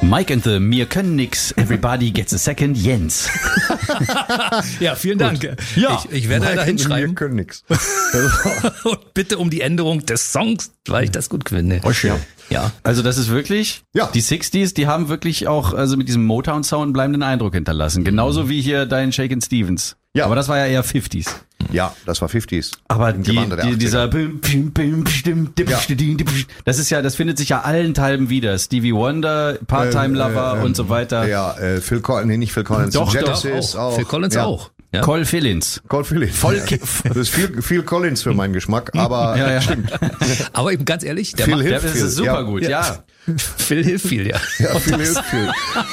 Mike and the Wir können nix, everybody gets a second, Jens. Ja, vielen Dank. Ja. Ich werde da hinschreiben. Wir können nix. Und bitte um die Änderung des Songs, weil ich das gut finde. Oh, schön. Ja. Also das ist wirklich, Ja. die 60s, die haben wirklich auch also mit diesem Motown-Sound einen bleibenden Eindruck hinterlassen. Genauso wie hier dein Shakin' Stevens. Ja. Aber das war ja eher 50s. Ja, das war 50s. Aber Im Gewande der 80er. dieser das ist ja, das findet sich ja allenthalben wieder. Stevie Wonder, Part-Time Lover und so weiter. Ja, Phil Collins, nee, nicht Phil Collins. Doch, Genesis auch. Phil Collins ja. auch. Ja. Col Philins. Cole Phillips. Das ist viel Collins für meinen Geschmack, aber Ja. stimmt. Aber eben ganz ehrlich, der Phil macht, hilft Das viel. ist super Ja. gut, ja. Phil hilft viel, ja. Ja, Phil hilft viel.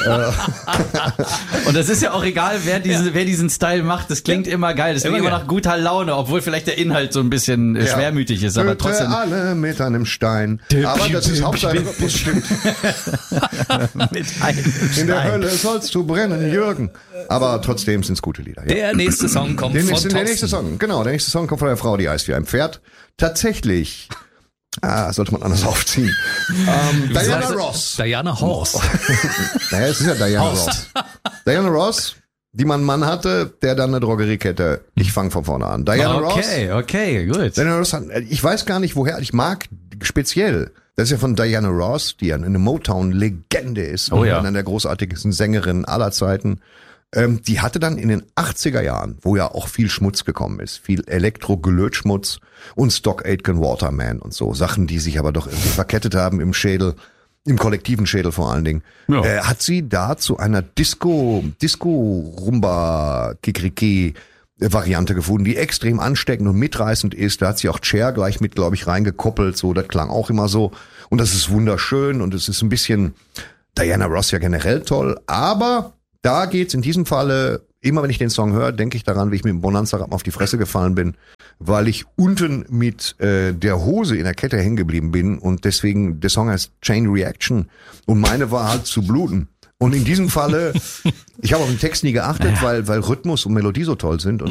Und das ist ja auch egal, wer diesen Style macht. Das klingt immer geil. Das klingt Immer immer geil. nach guter Laune, obwohl vielleicht der Inhalt so ein bisschen schwermütig ist. Aber Töte trotzdem alle mit einem Stein. Aber das ist Hauptsache Rhythmus stimmt. mit einem In der Stein. Hölle sollst du brennen, Jürgen. Aber trotzdem sind es gute Lieder. Ja. Der nächste Song kommt von Der Thorsten. nächste Song, genau, der nächste Song kommt von einer Frau, die heißt wie ein Pferd. Tatsächlich, sollte man anders aufziehen. Diana Ross. Diana Horst. Naja, es ist ja Diana Ross. Diana Ross, die man einen Mann hatte, der dann eine Drogeriekette. Ich fange von vorne an. Diana Ross. Okay, gut. Diana Ross, ich weiß gar nicht woher, ich mag speziell. Das ist ja von Diana Ross, die ja eine Motown-Legende ist. Oh ja. Eine der großartigsten Sängerinnen aller Zeiten. Die hatte dann in den 80er Jahren, wo ja auch viel Schmutz gekommen ist, viel Elektro-Gelötschmutz und Stock Aitken Waterman und so, Sachen, die sich aber doch irgendwie verkettet haben im Schädel, im kollektiven Schädel vor allen Dingen, Ja. hat sie da zu einer Disco-Rumba-Kikriki-Variante gefunden, die extrem ansteckend und mitreißend ist. Da hat sie auch Cher gleich mit, glaube ich, reingekoppelt, so, das klang auch immer so. Und das ist wunderschön und es ist ein bisschen Diana Ross ja generell toll, aber da geht's in diesem Falle, immer wenn ich den Song höre, denke ich daran, wie ich mit dem Bonanza-Rappen auf die Fresse gefallen bin, weil ich unten mit der Hose in der Kette hängen geblieben bin und deswegen, der Song heißt Chain Reaction und meine war halt zu bluten. Und in diesem Falle, ich habe auf den Text nie geachtet, weil Rhythmus und Melodie so toll sind und